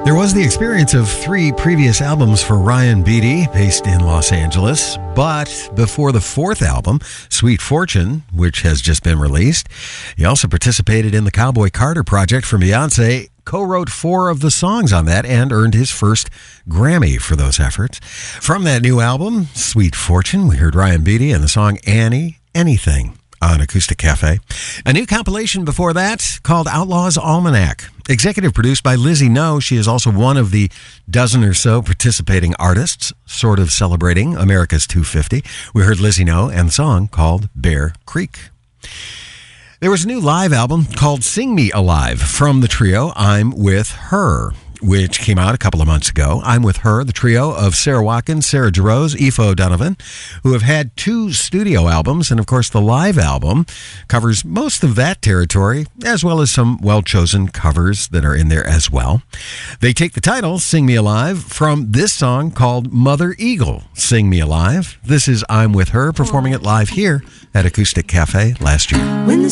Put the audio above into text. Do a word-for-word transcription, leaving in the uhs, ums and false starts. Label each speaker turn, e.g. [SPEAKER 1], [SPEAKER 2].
[SPEAKER 1] There was the experience of three previous albums for Ryan Beatty, based in Los Angeles, but before the fourth album, Sweet Fortune, which has just been released, he also participated in the Cowboy Carter project from Beyonce, co-wrote four of the songs on that, and earned his first Grammy for those efforts. From that new album, Sweet Fortune, we heard Ryan Beatty and the song Annie, Anything, on Acoustic Cafe. A new compilation before that called Outlaws Almanac. Executive produced by Lizzie No. She is also one of the dozen or so participating artists, sort of celebrating America's two fifty. We heard Lizzie No and the song called Bear Creek. There was a new live album called Sing Me Alive from the trio I'm With Her, which came out a couple of months ago. I'm With Her, the trio of Sarah Watkins, Sarah Jarosz, Aoife O'Donovan, who have had two studio albums, and of course the live album covers most of that territory, as well as some well-chosen covers that are in there as well. They take the title, Sing Me Alive, from this song called Mother Eagle, Sing Me Alive. This is I'm With Her, performing it live here at Acoustic Cafe last year.
[SPEAKER 2] When the